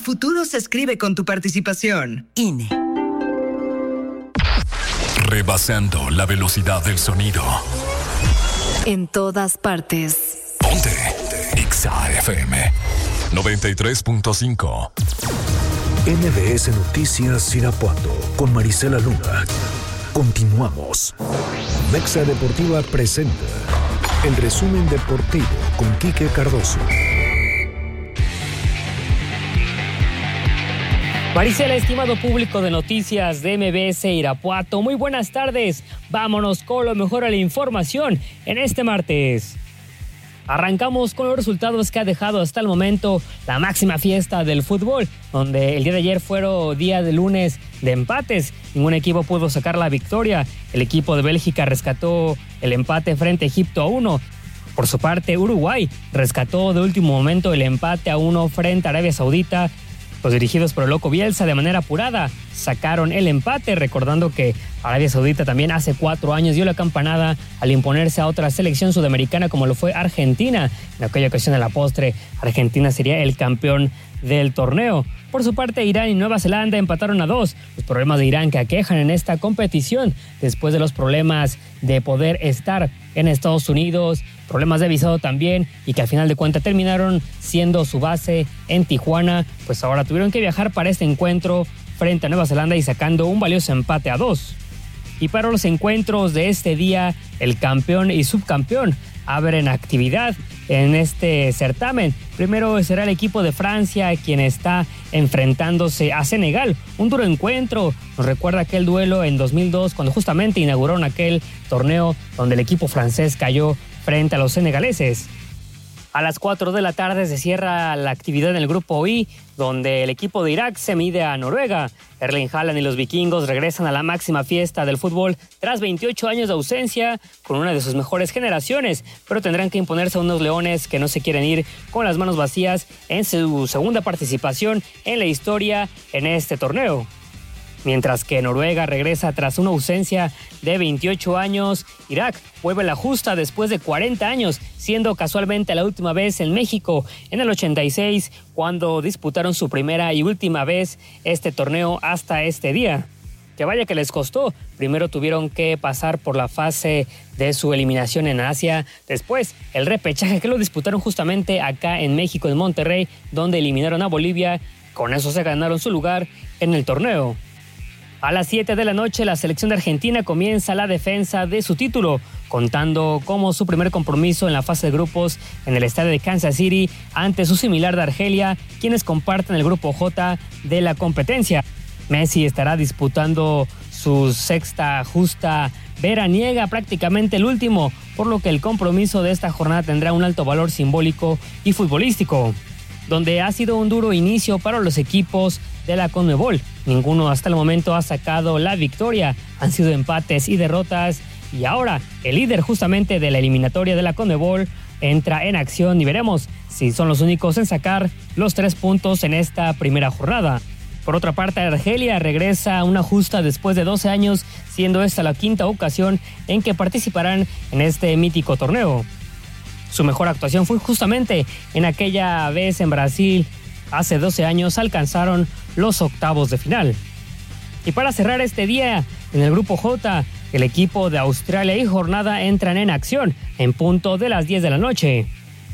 futuro se escribe con tu participación. INE. Rebasando la velocidad del sonido. En todas partes. Ponte Exa FM 93.5. MBS Noticias Irapuato con Marisela Luna. Continuamos. Mexa Deportiva presenta el resumen deportivo con Quique Cardoso. Marisela, estimado público de noticias de MBS Irapuato, muy buenas tardes. Vámonos con lo mejor de la información en este martes. Arrancamos con los resultados que ha dejado hasta el momento la máxima fiesta del fútbol, donde el día de ayer fueron día de lunes de empates. Ningún equipo pudo sacar la victoria. El equipo de Bélgica rescató el empate frente a Egipto a 1. Por su parte, Uruguay rescató de último momento el empate a 1 frente a Arabia Saudita. Los dirigidos por el Loco Bielsa de manera apurada sacaron el empate, recordando que Arabia Saudita también hace 4 años dio la campanada al imponerse a otra selección sudamericana como lo fue Argentina. En aquella ocasión, a la postre, Argentina sería el campeón del torneo. Por su parte, Irán y Nueva Zelanda empataron a 2. Los problemas de Irán que aquejan en esta competición después de los problemas de poder estar en Estados Unidos, problemas de visado también, y que al final de cuentas terminaron siendo su base en Tijuana, pues ahora tuvieron que viajar para este encuentro frente a Nueva Zelanda y sacando un valioso empate a 2. Y para los encuentros de este día, el campeón y subcampeón abren actividad en este certamen. Primero será el equipo de Francia quien está enfrentándose a Senegal. Un duro encuentro, nos recuerda aquel duelo en 2002 cuando justamente inauguraron aquel torneo donde el equipo francés cayó frente a los senegaleses. A las 4 de la tarde se cierra la actividad en el grupo I, donde el equipo de Irak se mide a Noruega. Erling Haaland y los vikingos regresan a la máxima fiesta del fútbol tras 28 años de ausencia con una de sus mejores generaciones, pero tendrán que imponerse a unos leones que no se quieren ir con las manos vacías en su segunda participación en la historia en este torneo. Mientras que Noruega regresa tras una ausencia de 28 años, Irak vuelve a la justa después de 40 años, siendo casualmente la última vez en México en el 86, cuando disputaron su primera y última vez este torneo hasta este día. Que vaya que les costó. Primero tuvieron que pasar por la fase de su eliminación en Asia, después el repechaje que lo disputaron justamente acá en México, en Monterrey, donde eliminaron a Bolivia. Con eso se ganaron su lugar en el torneo. A las 7 de la noche, la selección de Argentina comienza la defensa de su título, contando como su primer compromiso en la fase de grupos en el estadio de Kansas City ante su similar de Argelia, quienes comparten el grupo J de la competencia. Messi estará disputando su sexta justa veraniega, prácticamente el último, por lo que el compromiso de esta jornada tendrá un alto valor simbólico y futbolístico, donde ha sido un duro inicio para los equipos de la CONMEBOL. Ninguno hasta el momento ha sacado la victoria, han sido empates y derrotas, y ahora el líder justamente de la eliminatoria de la CONMEBOL entra en acción y veremos si son los únicos en sacar los 3 puntos en esta primera jornada. Por otra parte, Argelia regresa a una justa después de 12 años, siendo esta la 5ª ocasión en que participarán en este mítico torneo. Su mejor actuación fue justamente en aquella vez en Brasil. Hace 12 años alcanzaron los octavos de final. Y para cerrar este día, en el grupo J, el equipo de Australia y Jornada entran en acción en punto de las 10 de la noche.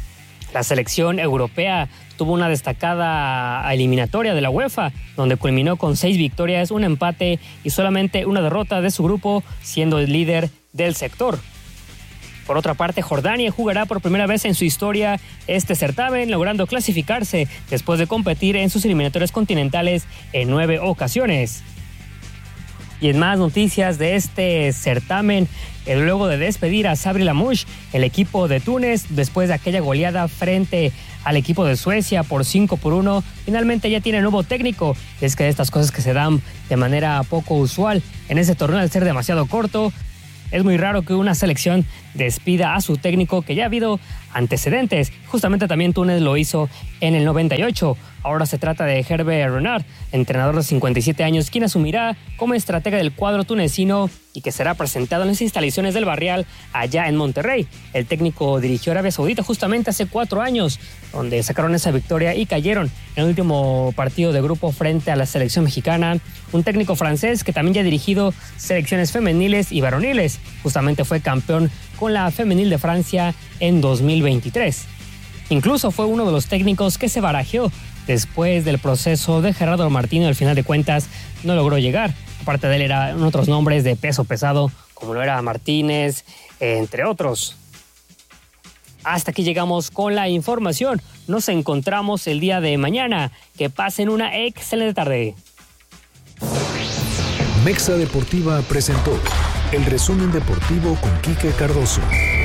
La selección europea tuvo una destacada eliminatoria de la UEFA, donde culminó con 6 victorias, un empate y solamente una derrota de su grupo, siendo el líder del sector. Por otra parte, Jordania jugará por primera vez en su historia este certamen, logrando clasificarse después de competir en sus eliminatorias continentales en 9 ocasiones. Y en más noticias de este certamen, luego de despedir a Sabri Lamouche, el equipo de Túnez, después de aquella goleada frente al equipo de Suecia por 5-1, finalmente ya tiene nuevo técnico. Es que estas cosas que se dan de manera poco usual en ese torneo, al ser demasiado corto, es muy raro que una selección despida a su técnico, que ya ha habido antecedentes. Justamente también Túnez lo hizo en el 98. Ahora se trata de Hervé Renard, entrenador de 57 años, quien asumirá como estratega del cuadro tunecino y que será presentado en las instalaciones del Barrial allá en Monterrey. El técnico dirigió a Arabia Saudita justamente hace 4 años, donde sacaron esa victoria y cayeron en el último partido de grupo frente a la selección mexicana. Un técnico francés que también ya ha dirigido selecciones femeniles y varoniles. Justamente fue campeón con la femenil de Francia en 2023. Incluso fue uno de los técnicos que se barajeó después del proceso de Gerardo Martino. Al final de cuentas no logró llegar. Aparte de él eran otros nombres de peso pesado, como lo era Martínez, entre otros. Hasta aquí llegamos con la información. Nos encontramos el día de mañana. Que pasen una excelente tarde. Mexa Deportiva presentó el resumen deportivo con Quique Cardoso.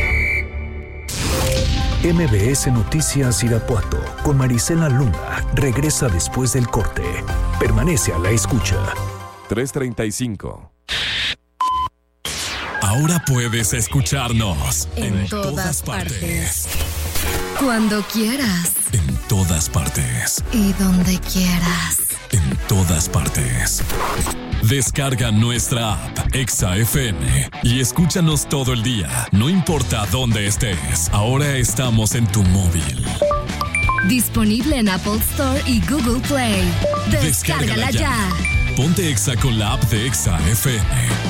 MBS Noticias Irapuato con Marisela Luna regresa después del corte. Permanece a la escucha. 3:35. Ahora puedes escucharnos en todas partes. Cuando quieras. En todas partes. Y donde quieras. En todas partes. Descarga nuestra app Exa FM y escúchanos todo el día, no importa dónde estés. Ahora estamos en tu móvil. Disponible en Apple Store y Google Play. Descárgala ya. Ponte Exa con la app de Exa FM.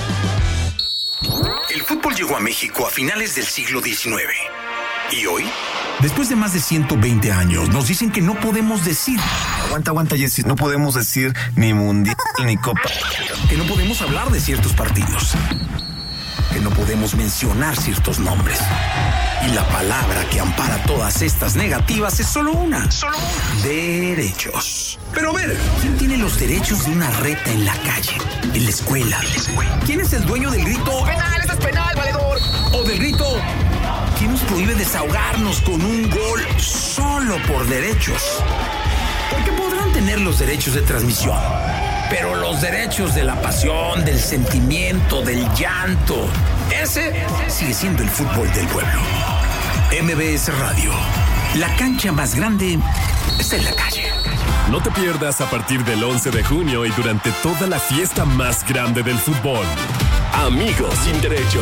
El fútbol llegó a México a finales del siglo XIX. ¿Y hoy? Después de más de 120 años, nos dicen que no podemos decir... Aguanta, Jessy. No podemos decir ni mundial ni copa. Que no podemos hablar de ciertos partidos. Que no podemos mencionar ciertos nombres. Y la palabra que ampara todas estas negativas es solo una. Derechos. Pero a ver, ¿quién tiene los derechos de una reta en la calle? En la escuela. ¿Quién es el dueño del grito? ¡Penal, eso es penal, valedor! O del grito... ¿Quién nos prohíbe desahogarnos con un gol solo por derechos? Porque podrán tener los derechos de transmisión, pero los derechos de la pasión, del sentimiento, del llanto, ese sigue siendo el fútbol del pueblo. MBS Radio, la cancha más grande está en la calle. No te pierdas a partir del 11 de junio y durante toda la fiesta más grande del fútbol. Amigos sin derechos.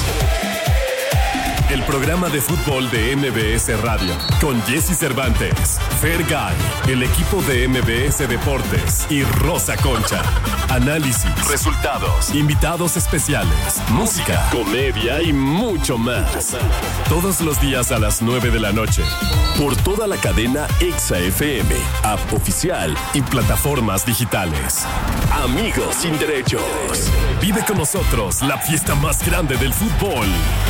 El programa de fútbol de MBS Radio, con Jessy Cervantes, Fergay, el equipo de MBS Deportes y Rosa Concha. Análisis, resultados, invitados especiales, música, comedia y mucho más. Todos los días a las 9 de la noche. Por toda la cadena Exa FM, app oficial y plataformas digitales. Amigos sin derechos. Vive con nosotros la fiesta más grande del fútbol.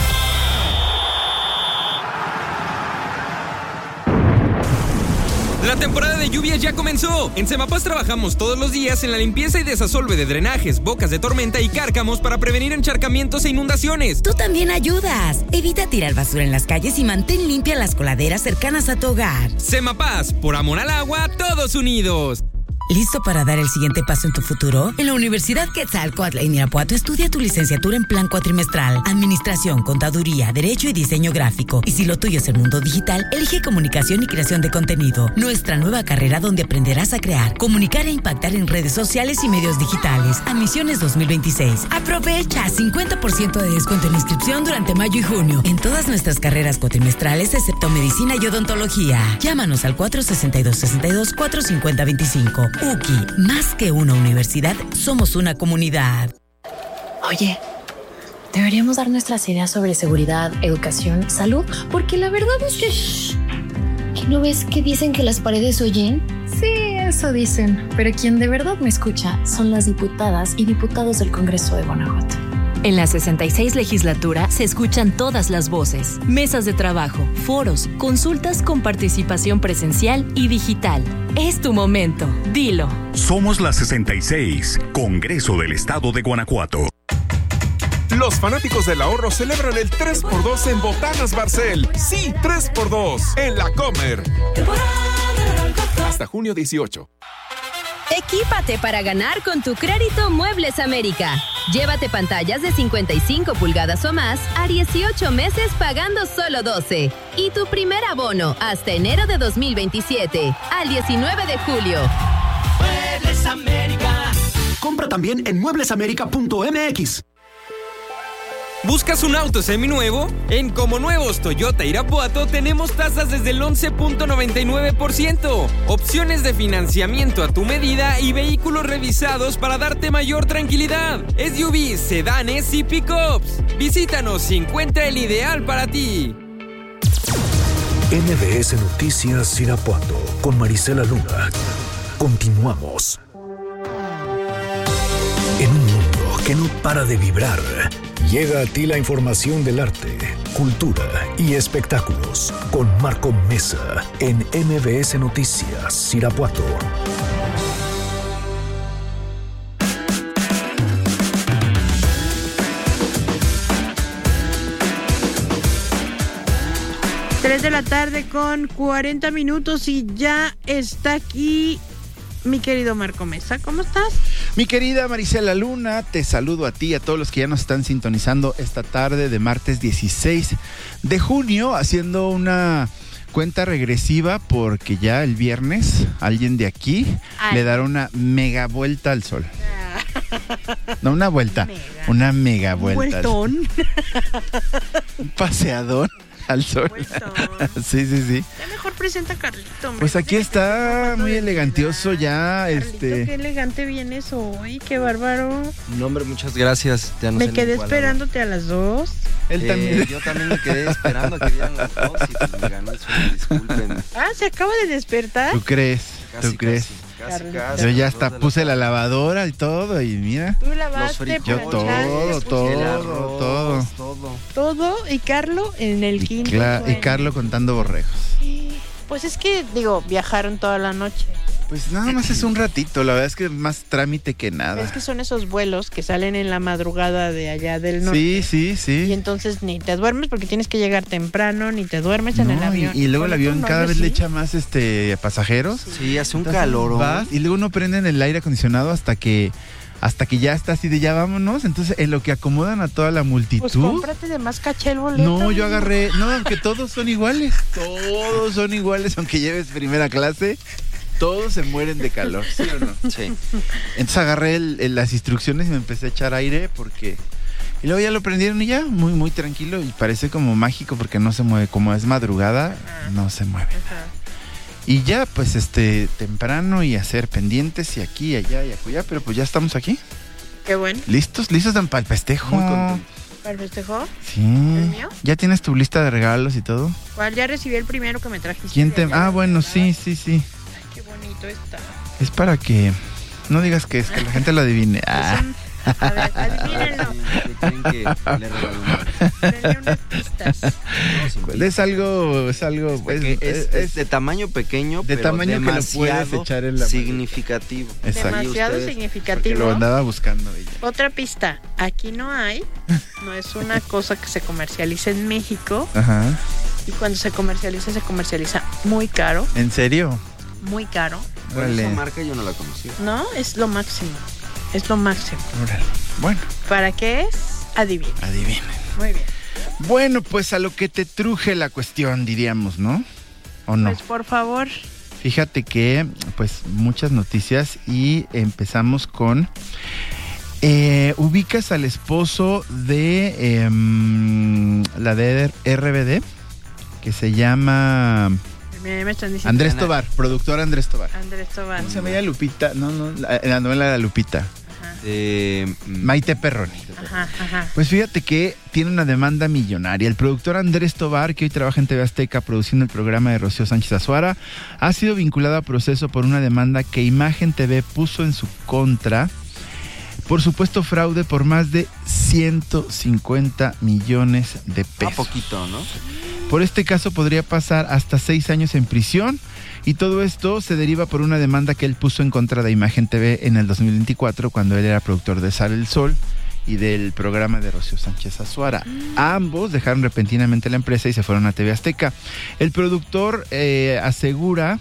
La temporada de lluvias ya comenzó. En Semapas trabajamos todos los días en la limpieza y desasolve de drenajes, bocas de tormenta y cárcamos para prevenir encharcamientos e inundaciones. Tú también ayudas. Evita tirar basura en las calles y mantén limpias las coladeras cercanas a tu hogar. Semapas, por amor al agua, todos unidos. ¿Listo para dar el siguiente paso en tu futuro? En la Universidad Quetzalcóatl en Irapuato estudia tu licenciatura en plan cuatrimestral, Administración, Contaduría, Derecho y Diseño Gráfico. Y si lo tuyo es el mundo digital, elige Comunicación y Creación de Contenido. Nuestra nueva carrera donde aprenderás a crear, comunicar e impactar en redes sociales y medios digitales. Admisiones 2026. Aprovecha 50% de descuento en inscripción durante mayo y junio en todas nuestras carreras cuatrimestrales excepto Medicina y Odontología. Llámanos al 462-62-450-25. UKI, más que una universidad, somos una comunidad. Oye, deberíamos dar nuestras ideas sobre seguridad, educación, salud, porque la verdad es que... ¿Que no ves que dicen que las paredes oyen? Sí, eso dicen, pero quien de verdad me escucha son las diputadas y diputados del Congreso de Guanajuato. En la 66 legislatura se escuchan todas las voces, mesas de trabajo, foros, consultas con participación presencial y digital. Es tu momento, dilo. Somos la 66, Congreso del Estado de Guanajuato. Los fanáticos del ahorro celebran el 3x2 en Botanas Barcel. Sí, 3x2 en La Comer. Hasta junio 18. Equípate para ganar con tu crédito Muebles América. Llévate pantallas de 55 pulgadas o más a 18 meses pagando solo 12. Y tu primer abono hasta enero de 2027, al 19 de julio. Muebles América. Compra también en mueblesamerica.mx. ¿Buscas un auto seminuevo? En Como Nuevos Toyota Irapuato tenemos tasas desde el 11.99%, opciones de financiamiento a tu medida y vehículos revisados para darte mayor tranquilidad. SUVs, sedanes y pickups. Visítanos y encuentra el ideal para ti. MBS Noticias Irapuato con Marisela Luna. Continuamos. En un mundo que no para de vibrar, llega a ti la información del arte, cultura y espectáculos con Marco Mesa en MBS Noticias Irapuato. De la tarde con 40 minutos y ya está aquí mi querido Marco Mesa. ¿Cómo estás? Mi querida Marisela Luna, te saludo a ti y a todos los que ya nos están sintonizando esta tarde de martes 16 de junio, haciendo una cuenta regresiva porque ya el viernes alguien de aquí le dará una mega vuelta al sol. No una vuelta, una mega vuelta. ¿Un vueltón? Un paseadón al sol. Sí. Ya mejor presenta a Carlito. Pues aquí está, muy elegantioso ya. Carlito, qué elegante vienes hoy, qué bárbaro. No, hombre, muchas gracias. Ya no me quedé esperándote a las 2. Él también. Yo también me quedé esperando a que dieran las 2 y pues me ganó el sueño, disculpen. ¿Se acaba de despertar? ¿Tú crees? Casi. Yo ya hasta puse la lavadora y todo y mira. Tú lavaste, yo todo. Y Carlo en el quinto. Y Carlo contando borregos. Pues es que, viajaron toda la noche. Pues nada más es un ratito, la verdad es que es más trámite que nada. Es que son esos vuelos que salen en la madrugada de allá del norte. Sí. Y entonces ni te duermes porque tienes que llegar temprano, ni te duermes en el avión. Y luego el avión cada vez le echa más pasajeros. Sí, hace un calor. Y luego no prenden el aire acondicionado hasta que ya está así de ya vámonos. Entonces en lo que acomodan a toda la multitud. Pues cómprate de más caché el boleto. No, yo agarré, aunque todos son iguales, aunque lleves primera clase. Todos se mueren de calor, ¿sí o no? Sí. Entonces agarré las instrucciones y me empecé a echar aire porque... Y luego ya lo prendieron y ya, muy, muy tranquilo. Y parece como mágico porque no se mueve. Como es madrugada, no se mueve. Y ya, pues, temprano y hacer pendientes y aquí, allá y acullá. Pero pues ya estamos aquí. Qué bueno. ¿Listos para el festejo? Muy contento. ¿Para el festejo? Sí. ¿El mío? ¿Ya tienes tu lista de regalos y todo? ¿Cuál? Ya recibí el primero que me trajiste. ¿Quién te...? Bueno, sí. Qué bonito está. Es para que no digas que es, que la gente lo adivine. A ver, adivínenlo. Denle unas pistas. Es algo es de tamaño pequeño, de pero tamaño que lo puedes echar en la significativo. Exacto. Demasiado significativo. Lo andaba buscando ella. Otra pista, aquí no es una cosa que se comercializa en México. Ajá. Y cuando se comercializa muy caro. ¿En serio? Muy caro. Órale. Esa marca yo no la conocía. No, es lo máximo. Órale. Bueno. ¿Para qué es? Adivinen. Muy bien. Bueno, pues a lo que te truje la cuestión, diríamos, ¿no? ¿O no? Pues por favor. Fíjate que, pues, muchas noticias y empezamos con... ubicas al esposo de la de RBD, que se llama... Me están diciendo Andrés Tobar, productor Andrés Tobar. ¿Cómo se llama Lupita? No, la novela de la Lupita. Maite Perroni. Ajá. Pues fíjate que tiene una demanda millonaria. El productor Andrés Tobar, que hoy trabaja en TV Azteca produciendo el programa de Rocío Sánchez Azuara, ha sido vinculado a proceso por una demanda que Imagen TV puso en su contra. Por supuesto, fraude por más de 150 millones de pesos. A poquito, ¿no? Por este caso podría pasar hasta 6 años en prisión. Y todo esto se deriva por una demanda que él puso en contra de Imagen TV en el 2024, cuando él era productor de Sale el Sol y del programa de Rocío Sánchez Azuara. Ambos dejaron repentinamente la empresa y se fueron a TV Azteca. El productor asegura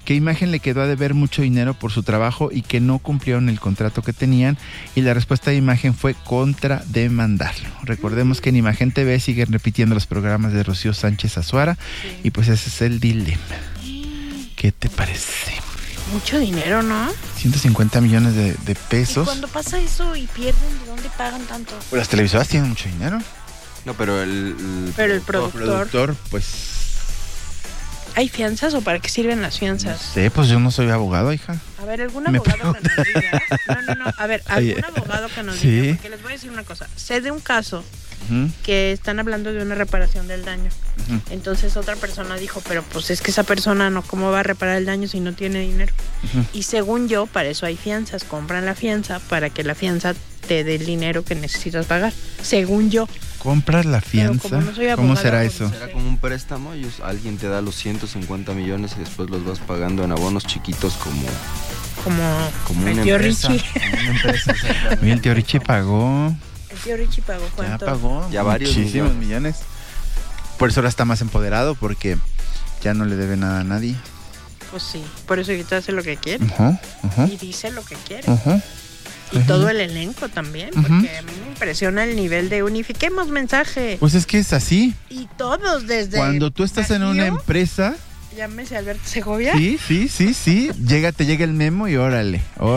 que Imagen le quedó a deber mucho dinero por su trabajo y que no cumplieron el contrato que tenían, y la respuesta de Imagen fue contrademandarlo. Recordemos que en Imagen TV siguen repitiendo los programas de Rocío Sánchez Azuara, y pues ese es el dilema. ¿Qué te parece? Mucho dinero, ¿no? 150 millones de pesos. Y cuando pasa eso y pierden, ¿de dónde pagan tanto? Pues las televisoras tienen mucho dinero. No, pero el productor, pues... ¿Hay fianzas o para qué sirven las fianzas? No sé, pues yo no soy abogado, hija. A ver, algún abogado que nos diga. No. A ver, algún abogado que nos diga. Porque les voy a decir una cosa. Sé de un caso que están hablando de una reparación del daño. Entonces otra persona dijo, pero pues es que esa persona no, ¿cómo va a reparar el daño si no tiene dinero? Y según yo, para eso hay fianzas. Compran la fianza para que la fianza te dé el dinero que necesitas pagar. Según yo. ¿Compras la fianza? ¿Cómo será eso? Será como un préstamo, alguien te da los 150 millones y después los vas pagando en abonos chiquitos como el tío Richie. Oye, el tío Richie pagó. El tío Richie pagó ¿cuánto? Ya pagó. Ya varios muchísimos millones. Por eso ahora está más empoderado, porque ya no le debe nada a nadie. Pues sí, por eso ahorita hace lo que quiere. Y dice lo que quiere. Y todo el elenco también, porque a mí me impresiona el nivel de unifiquemos mensaje. Pues es que es así. Y todos desde... Cuando tú estás en una empresa... Llámese Alberto Segovia. Sí. Te llega el memo y órale,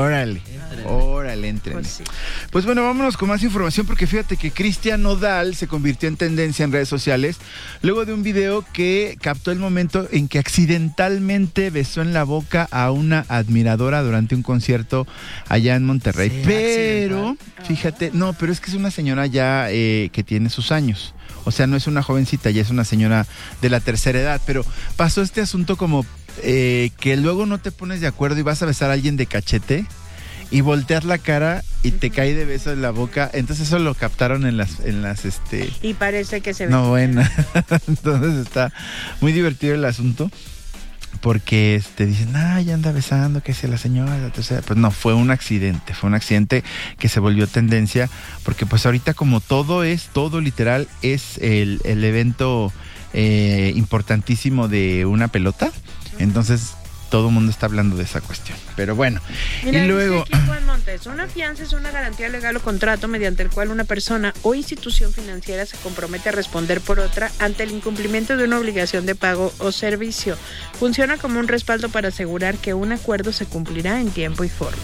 entren. Pues bueno, vámonos con más información, porque fíjate que Cristian Nodal se convirtió en tendencia en redes sociales luego de un video que captó el momento en que accidentalmente besó en la boca a una admiradora durante un concierto allá en Monterrey. Sí, pero, fíjate, pero es que es una señora ya que tiene sus años. O sea, no es una jovencita, ya es una señora de la tercera edad. Pero pasó este asunto como que luego no te pones de acuerdo y vas a besar a alguien de cachete y volteas la cara y te cae de beso en la boca. Entonces eso lo captaron en las y parece que se ve. No, bueno. Entonces está muy divertido el asunto. Porque dicen, ya anda besando, que sea la señora, la tercera. Pues no, fue un accidente que se volvió tendencia, porque pues ahorita como todo literal, es el evento importantísimo de una pelota, entonces todo el mundo está hablando de esa cuestión. Pero bueno, mira, y luego... dice aquí Juan Montes, una fianza es una garantía legal o contrato mediante el cual una persona o institución financiera se compromete a responder por otra ante el incumplimiento de una obligación de pago o servicio. Funciona como un respaldo para asegurar que un acuerdo se cumplirá en tiempo y forma.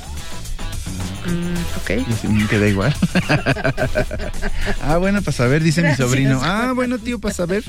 Ok. Me queda igual. Bueno, para saber, dice mi sobrino. Bueno, tío, para saber.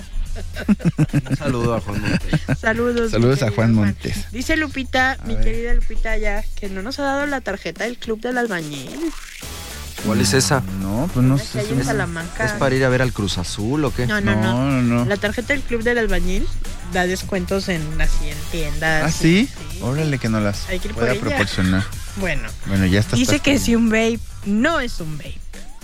Un saludo a Juan Montes. Saludos a Juan Montes. Dice Lupita, querida Lupita, ya que no nos ha dado la tarjeta del Club del Albañil. ¿Cuál es esa? No, pues no sé. ¿Es para ir a ver al Cruz Azul o qué? No. La tarjeta del Club del Albañil da descuentos en las tiendas. ¿Ah, sí? Órale, que no las pueda proporcionar. Bueno, ya está. Dice que si un vape no es un vape.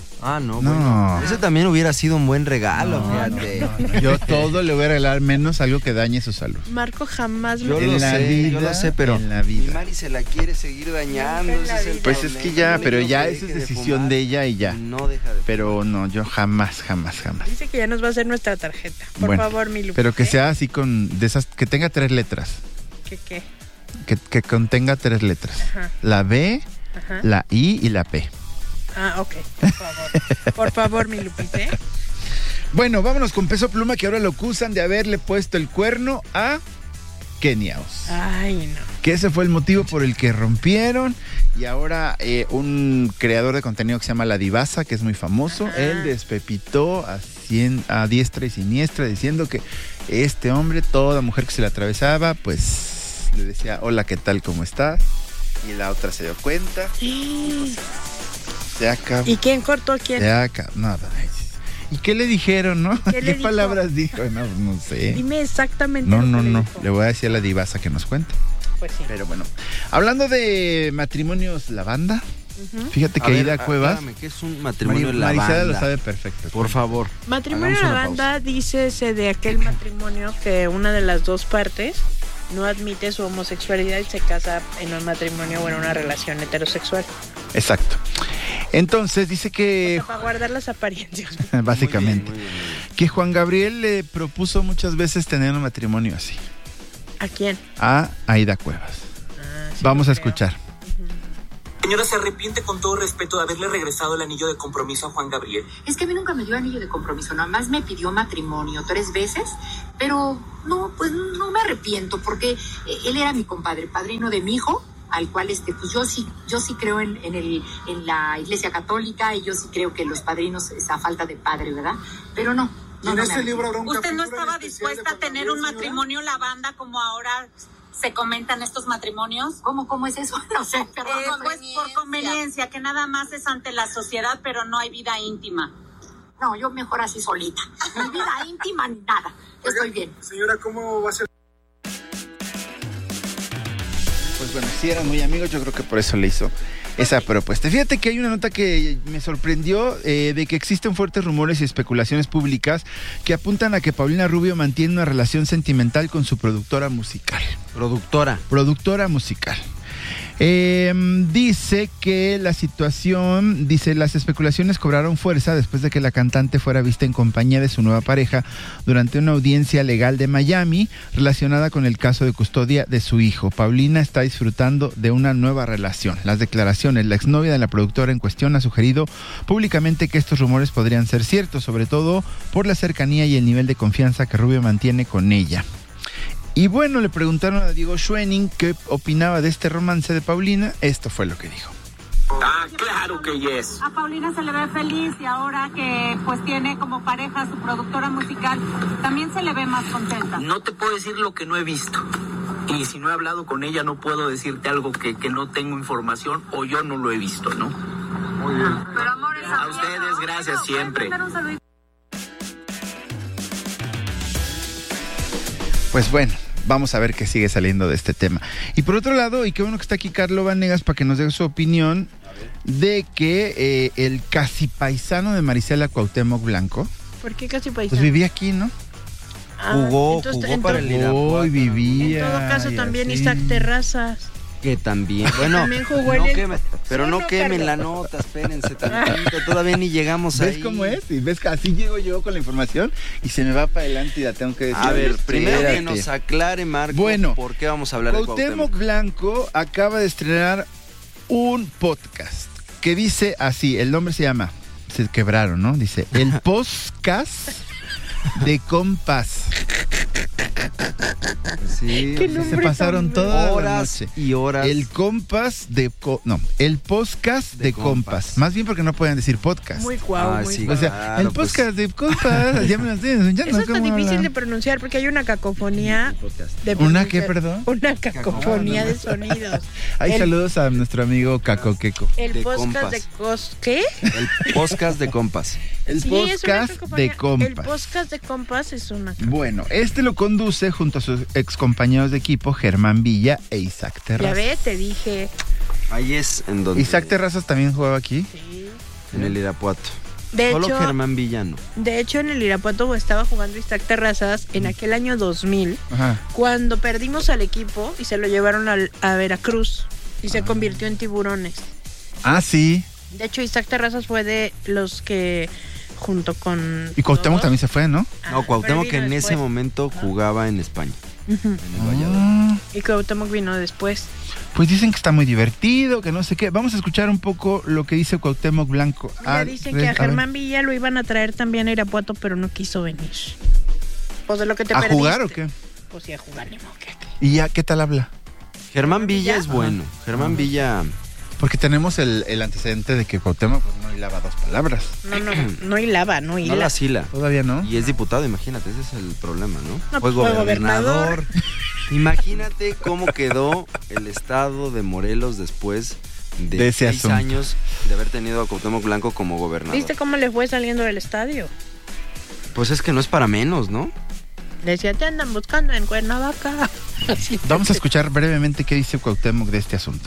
Bueno. Ese también hubiera sido un buen regalo, fíjate. No. Yo todo le voy a regalar menos algo que dañe su salud. Marco jamás yo lo sé, pero en la vida. Mi Mari se la quiere seguir dañando. Pues es que ya, pero ya esa es decisión de ella y ya. No deja de pero no, yo jamás. Dice que ya nos va a hacer nuestra tarjeta. Por favor, mi Lupe. Pero que sea así de esas, que tenga 3 letras. ¿Qué? Que contenga 3 letras. La B, la I y la P. Ok, por favor, mi Lupita. Bueno, vámonos con Peso Pluma, que ahora lo acusan de haberle puesto el cuerno a Kenia Oz. Ay, no. Que ese fue el motivo por el que rompieron. Y ahora un creador de contenido que se llama La Divasa, que es muy famoso, él despepitó a diestra y siniestra diciendo que este hombre, toda mujer que se le atravesaba, pues le decía, hola, ¿qué tal? ¿Cómo estás? Y la otra se dio cuenta. Sí. Se acabó. ¿Y quién cortó a quién? Se acabó. Nada. ¿Y qué le dijeron, no? ¿Qué dijo? Palabras dijo? No sé. Dime exactamente. No. Le voy a decir a la Divasa que nos cuente. Pues sí. Pero bueno, hablando de matrimonios lavanda, fíjate que Aida Cuevas. ¿Qué es un matrimonio lavanda? Marisela lo sabe perfecto. Por favor. Matrimonio lavanda dice de aquel matrimonio que una de las dos partes no admite su homosexualidad y se casa en un matrimonio o en una relación heterosexual. Exacto. Entonces dice que... para guardar las apariencias. Básicamente. Muy bien. Que Juan Gabriel le propuso muchas veces tener un matrimonio así. ¿A quién? A Aida Cuevas. Vamos a escuchar. Señora, ¿se arrepiente con todo respeto de haberle regresado el anillo de compromiso a Juan Gabriel? Es que a mí nunca me dio anillo de compromiso, nada más me pidió matrimonio 3 veces, pero no, pues no me arrepiento porque él era mi compadre, padrino de mi hijo, al cual pues yo sí creo en la Iglesia Católica y yo sí creo que los padrinos es a falta de padre, ¿verdad? Pero no. En este libro habrá un ¿Usted no capítulo estaba especial dispuesta a tener un matrimonio la banda como ahora se comentan estos matrimonios? ¿Cómo es eso? No sé, perdón. Pues por conveniencia, que nada más es ante la sociedad, pero no hay vida íntima. No, yo mejor así solita. Ni vida íntima ni nada. Yo estoy bien. Señora, ¿cómo va a ser? Pues bueno, si eran muy amigos, yo creo que por eso le hizo esa propuesta. Fíjate que hay una nota que me sorprendió de que existen fuertes rumores y especulaciones públicas que apuntan a que Paulina Rubio mantiene una relación sentimental con su productora musical. Productora musical. Dice que la situación, las especulaciones cobraron fuerza después de que la cantante fuera vista en compañía de su nueva pareja durante una audiencia legal de Miami relacionada con el caso de custodia de su hijo. Paulina está disfrutando de una nueva relación. Las declaraciones, la exnovia de la productora en cuestión ha sugerido públicamente que estos rumores podrían ser ciertos, sobre todo por la cercanía y el nivel de confianza que Rubio mantiene con ella. Y bueno, le preguntaron a Diego Schwenning qué opinaba de este romance de Paulina. Esto fue lo que dijo. Claro que yes. A Paulina se le ve feliz y ahora que pues tiene como pareja a su productora musical, también se le ve más contenta. No te puedo decir lo que no he visto. Y si no he hablado con ella, no puedo decirte algo que no tengo información o yo no lo he visto, ¿no? Muy bien. Pero amor, a ustedes, gracias siempre. Pues bueno, vamos a ver qué sigue saliendo de este tema. Y por otro lado, y qué bueno que está aquí Carlos Vanegas para que nos dé su opinión de que el casi paisano de Marisela Cuauhtémoc Blanco. ¿Por qué casi paisano? Pues vivía aquí, ¿no? Jugó para el Irapuato. Y vivía. En todo caso también Isaac Terrazas. Que también, bueno, también jugó pero no quemen la nota, espérense tantito, todavía ni llegamos ahí. ¿Ves cómo es? Y ves que así llego yo con la información y se me va para adelante y la tengo que decir. A ver, primero que nos aclare, Marco, bueno, ¿por qué vamos a hablar de Cuauhtémoc Blanco acaba de estrenar un podcast que dice así, el nombre se llama, se quebraron, ¿no? Dice, el podcast de compas. Sí, se pasaron todas horas y horas. El compas de el podcast de compas. Más bien porque no pueden decir podcast. Muy guau, muy sí, o sea, el podcast de compas. Ya me lo estoy enseñando. Eso está difícil de pronunciar porque hay una cacofonía de ¿Una qué, perdón? Una cacofonía de sonidos. Hay saludos a nuestro amigo Caco Queco. El podcast de ¿qué? El podcast de compas. El podcast de compas. El podcast de compas es una. Bueno, lo conduce junto a sus excompañeros de equipo Germán Villa e Isaac Terrazas. Ya ves, te dije. Ahí es en donde. ¿Isaac Terrazas también jugaba aquí? Sí. En el Irapuato. Solo Germán Villano. De hecho, en el Irapuato estaba jugando Isaac Terrazas en aquel año 2000, cuando perdimos al equipo y se lo llevaron a Veracruz y se convirtió en Tiburones. Ah, sí. De hecho, Isaac Terrazas fue de los que junto con... Y Cuauhtémoc también se fue, ¿no? No, Cuauhtémoc en ese momento jugaba en España. En el Valladolid. Y Cuauhtémoc vino después. Pues dicen que está muy divertido, que no sé qué. Vamos a escuchar un poco lo que dice Cuauhtémoc Blanco. Ya dicen que a Germán Villa lo iban a traer también a Irapuato, pero no quiso venir. Pues de lo que te perdiste. ¿A jugar o qué? Pues sí, a jugar, ni modo. ¿Y ya qué tal habla? Germán Villa es bueno. Germán Villa... Porque tenemos el antecedente de que Cuauhtémoc no hilaba dos palabras. No hilaba, no hila. No las hila. Todavía no. Y es diputado, imagínate, ese es el problema, ¿no? Fue gobernador. Imagínate cómo quedó el estado de Morelos después de 6 años de haber tenido a Cuauhtémoc Blanco como gobernador. ¿Viste cómo le fue saliendo del estadio? Pues es que no es para menos, ¿no? Decía, te andan buscando en Cuernavaca. Vamos a escuchar brevemente qué dice Cuauhtémoc de este asunto.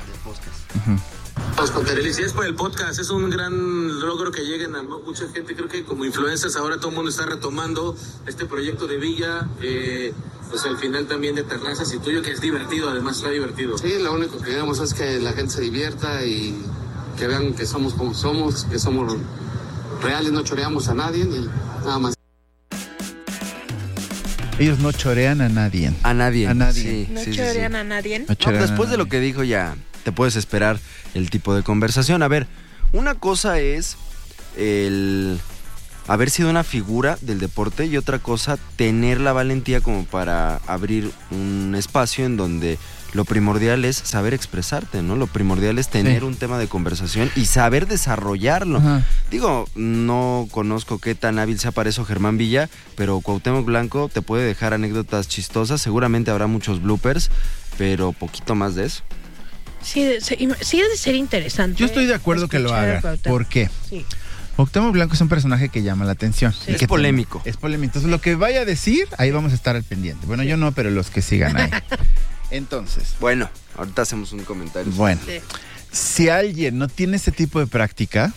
Pues felicidades por el podcast, es un gran logro que lleguen a mucha gente. Creo que como influencers ahora todo el mundo está retomando este proyecto de Villa, pues al final también de Terrazas y tuyo, que es divertido, además está divertido. Sí, lo único que queremos es que la gente se divierta y que vean que somos como somos, que somos reales, no choreamos a nadie ni nada más. Ellos no chorean a nadie. A nadie. Sí, no chorean a nadie. Después de lo que dijo ya te puedes esperar el tipo de conversación. A ver, una cosa es el haber sido una figura del deporte y otra cosa tener la valentía como para abrir un espacio en donde lo primordial es saber expresarte, ¿no? Lo primordial es tener un tema de conversación y saber desarrollarlo. Ajá. Digo, no conozco qué tan hábil sea para eso Germán Villa, pero Cuauhtémoc Blanco te puede dejar anécdotas chistosas, seguramente habrá muchos bloopers, pero poquito más de eso. Sí, debe de ser interesante. Yo estoy de acuerdo que lo haga. ¿Por qué? Sí. Cuauhtémoc Blanco es un personaje que llama la atención. Sí. Es polémico. Es polémico. Entonces, lo que vaya a decir, ahí vamos a estar al pendiente. Bueno, yo no, pero los que sigan ahí. Entonces. Bueno, ahorita hacemos un comentario. Bueno, si alguien no tiene ese tipo de práctica,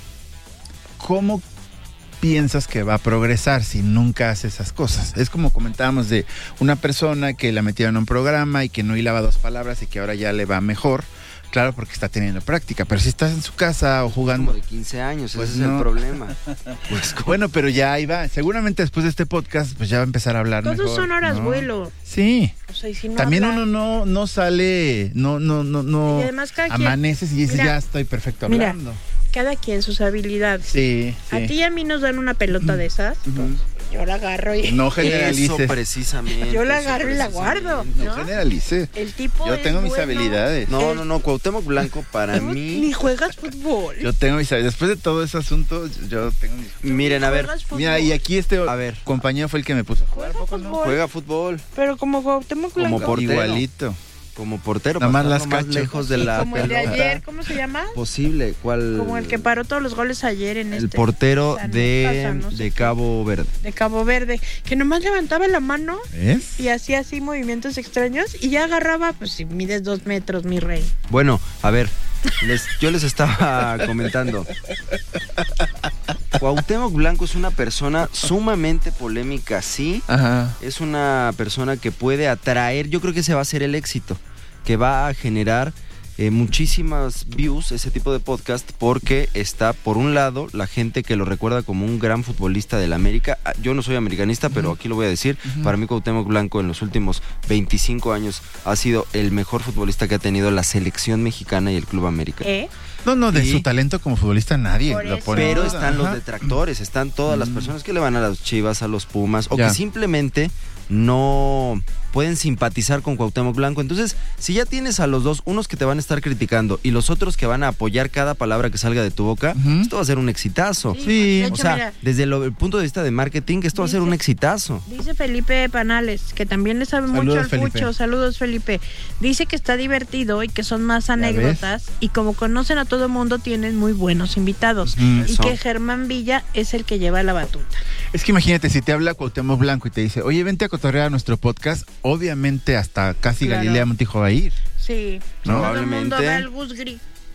¿cómo piensas que va a progresar si nunca hace esas cosas? Es como comentábamos de una persona que la metieron en un programa y que no hilaba dos palabras y que ahora ya le va mejor. Claro, porque está teniendo práctica, pero si estás en su casa o jugando... Como de 15 años, pues ese es el problema. Pues, bueno, pero ya ahí va. Seguramente después de este podcast, pues ya va a empezar a hablar mejor. Todos son horas vuelo. Sí. O sea, y si no también habla... uno no sale, no. Y además cada amaneces y dices, ya estoy perfecto hablando. Cada quien sus habilidades. Sí. A ti y a mí nos dan una pelota de esas, pues, yo la agarro y... No generalices. Eso precisamente. Yo la agarro y la guardo. No generalice. El tipo yo tengo mis bueno. habilidades. No, Cuauhtémoc Blanco para mí... Ni juegas fútbol. Yo tengo mis habilidades. Después de todo ese asunto, yo tengo mis... Miren, a ver. Mira, y aquí compañero fue el que me puso a jugar. Juega fútbol. Pero como Cuauhtémoc Blanco. Como portero. Igualito. Como portero, nada más las más lejos de la como pelota. El de ayer, ¿cómo se llama? Posible, ¿cuál? Como el que paró todos los goles ayer en el portero de Cabo Verde. De Cabo Verde, que nomás levantaba la mano y hacía así movimientos extraños y ya agarraba, pues si mides 2 metros, mi rey. Bueno, a ver, yo les estaba comentando. Cuauhtémoc Blanco es una persona sumamente polémica, sí. Ajá. Es una persona que puede atraer, yo creo que ese va a ser el éxito, que va a generar muchísimas views ese tipo de podcast, porque está por un lado la gente que lo recuerda como un gran futbolista del América. Yo no soy americanista, pero aquí lo voy a decir. Para mí Cuauhtémoc Blanco en los últimos 25 años ha sido el mejor futbolista que ha tenido la selección mexicana y el Club América. No, de su talento como futbolista nadie lo pone. Pero están los detractores, están todas las personas que le van a las Chivas, a los Pumas, o que simplemente no pueden simpatizar con Cuauhtémoc Blanco. Entonces, si ya tienes a los dos, unos que te van a estar criticando y los otros que van a apoyar cada palabra que salga de tu boca, esto va a ser un exitazo. Sí. O sea, desde el punto de vista de marketing, esto va a ser un exitazo. Dice Felipe Panales, que también le sabe mucho al Pucho. Saludos, Felipe. Dice que está divertido y que son más anécdotas y como conocen a todo mundo, tienen muy buenos invitados. Y que Germán Villa es el que lleva la batuta. Es que imagínate, si te habla Cuauhtémoc Blanco y te dice, oye, vente a cotorrear a nuestro podcast, obviamente hasta casi Galilea Montijo va a ir. Sí, probablemente. Todo el mundo ve al Gus Gris.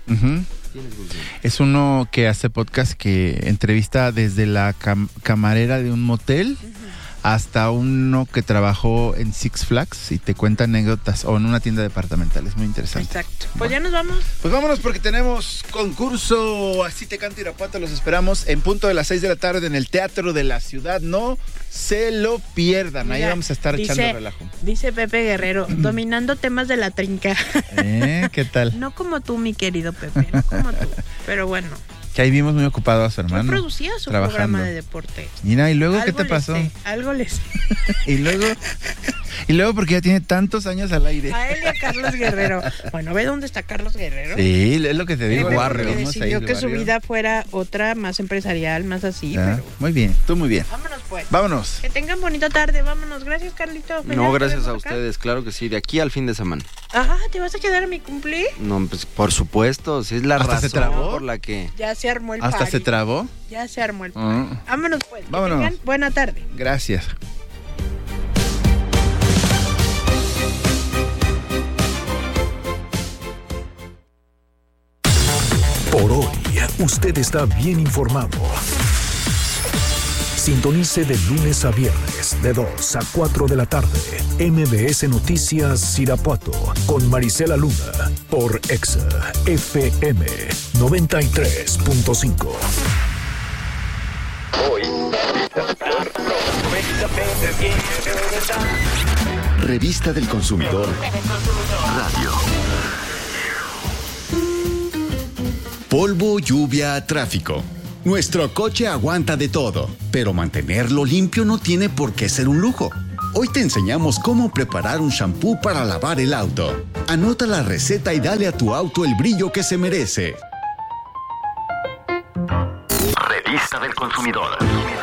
Es uno que hace podcast que entrevista desde la camarera de un motel hasta uno que trabajó en Six Flags y te cuenta anécdotas, o en una tienda departamental. Es muy interesante. Exacto. Pues ya nos vamos. Pues vámonos porque tenemos concurso Así te canto Irapuato. Los esperamos en punto de las 6 de la tarde en el Teatro de la Ciudad. No se lo pierdan. Ahí vamos a estar echando relajo. Dice Pepe Guerrero, dominando temas de la trinca. ¿Qué tal? No como tú, mi querido Pepe, no como tú. Pero bueno. Que ahí vimos muy ocupado a su hermano. Yo producía su programa de deporte. Mira, ¿y luego qué te pasó? Algo les ¿Y luego porque ya tiene tantos años al aire. A él y a Carlos Guerrero. Bueno, ¿ve dónde está Carlos Guerrero? Sí, es lo que te digo. Barrio. Decidió que su vida fuera otra, más empresarial, más así. Pero... Muy bien, tú muy bien. Vámonos pues. Vámonos. Que tengan bonita tarde, vámonos. Gracias, Carlito. No, gracias a ustedes, claro que sí. De aquí al fin de semana. Ajá, ¿te vas a quedar a mi cumple? No, pues por supuesto, si es la razón se trabó por la que... Ya se armó el ¿Hasta party. se trabó? Ya se armó el party. Vámonos pues. Vámonos. Que tengan buena tarde. Gracias. Por hoy, usted está bien informado. Sintonice de lunes a viernes, de 2 a 4 de la tarde, MBS Noticias Irapuato, con Marisela Luna, por Exa FM 93.5. Hoy, Revista del Consumidor Radio. Polvo, lluvia, tráfico. Nuestro coche aguanta de todo, pero mantenerlo limpio no tiene por qué ser un lujo. Hoy te enseñamos cómo preparar un shampoo para lavar el auto. Anota la receta y dale a tu auto el brillo que se merece. Revista del Consumidor.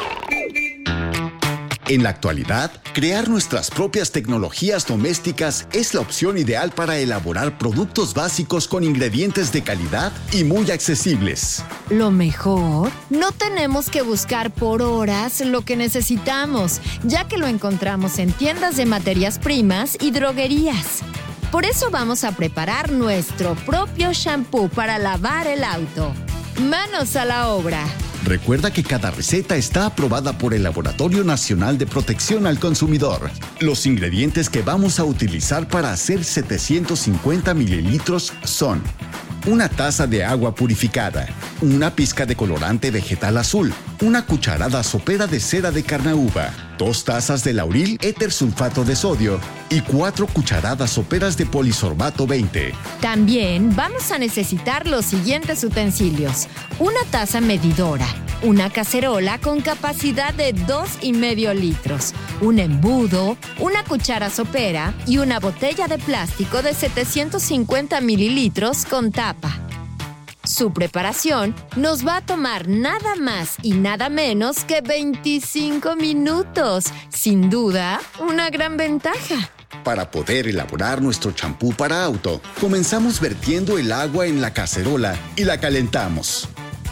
En la actualidad, crear nuestras propias tecnologías domésticas es la opción ideal para elaborar productos básicos con ingredientes de calidad y muy accesibles. Lo mejor, no tenemos que buscar por horas lo que necesitamos, ya que lo encontramos en tiendas de materias primas y droguerías. Por eso vamos a preparar nuestro propio shampoo para lavar el auto. ¡Manos a la obra! Recuerda que cada receta está aprobada por el Laboratorio Nacional de Protección al Consumidor. Los ingredientes que vamos a utilizar para hacer 750 mililitros son: una taza de agua purificada, una pizca de colorante vegetal azul, una cucharada sopera de cera de carnauba, 2 tazas de lauril éter sulfato de sodio y 4 cucharadas soperas de polisorbato 20. También vamos a necesitar los siguientes utensilios: una taza medidora, una cacerola con capacidad de 2,5 litros, un embudo, una cuchara sopera y una botella de plástico de 750 mililitros con tapa. Su preparación nos va a tomar nada más y nada menos que 25 minutos. Sin duda, una gran ventaja. Para poder elaborar nuestro champú para auto, comenzamos vertiendo el agua en la cacerola y la calentamos.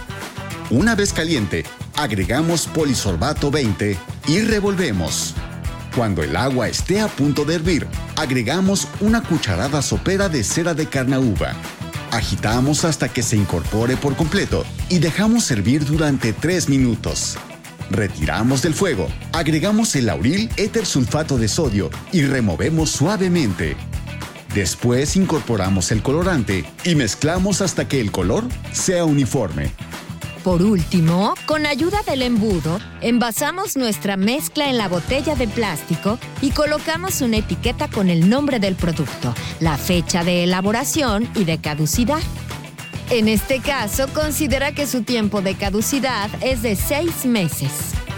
Una vez caliente, agregamos polisorbato 20 y revolvemos. Cuando el agua esté a punto de hervir, agregamos una cucharada sopera de cera de carnauba. Agitamos hasta que se incorpore por completo y dejamos hervir durante 3 minutos. Retiramos del fuego, agregamos el lauril éter sulfato de sodio y removemos suavemente. Después incorporamos el colorante y mezclamos hasta que el color sea uniforme. Por último, con ayuda del embudo, envasamos nuestra mezcla en la botella de plástico y colocamos una etiqueta con el nombre del producto, la fecha de elaboración y de caducidad. En este caso, considera que su tiempo de caducidad es de 6 meses.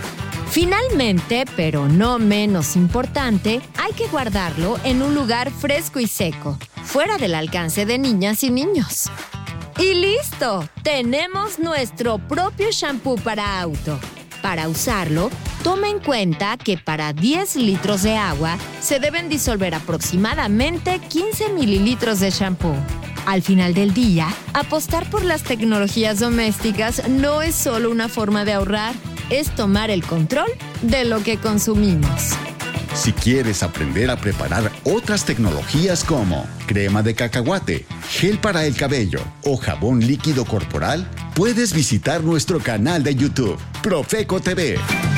Finalmente, pero no menos importante, hay que guardarlo en un lugar fresco y seco, fuera del alcance de niñas y niños. ¡Y listo! Tenemos nuestro propio shampoo para auto. Para usarlo, toma en cuenta que para 10 litros de agua se deben disolver aproximadamente 15 mililitros de shampoo. Al final del día, apostar por las tecnologías domésticas no es solo una forma de ahorrar, es tomar el control de lo que consumimos. Si quieres aprender a preparar otras tecnologías como crema de cacahuate, gel para el cabello o jabón líquido corporal, puedes visitar nuestro canal de YouTube, Profeco TV.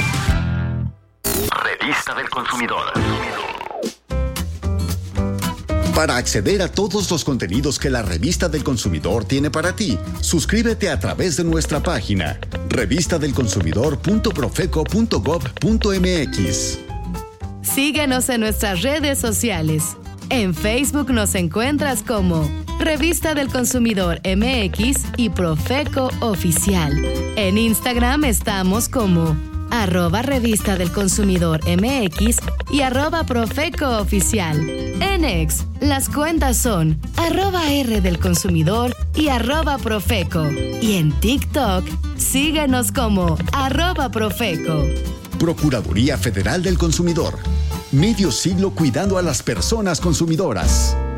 Revista del Consumidor. Para acceder a todos los contenidos que la Revista del Consumidor tiene para ti, suscríbete a través de nuestra página revistadelconsumidor.profeco.gov.mx. Síguenos en nuestras redes sociales. En Facebook nos encuentras como Revista del Consumidor MX y Profeco Oficial. En Instagram estamos como @Revista del Consumidor MX y @Profeco Oficial. En X, las cuentas son @R del Consumidor y @Profeco. Y en TikTok, síguenos como @Profeco. Procuraduría Federal del Consumidor. Medio siglo cuidando a las personas consumidoras.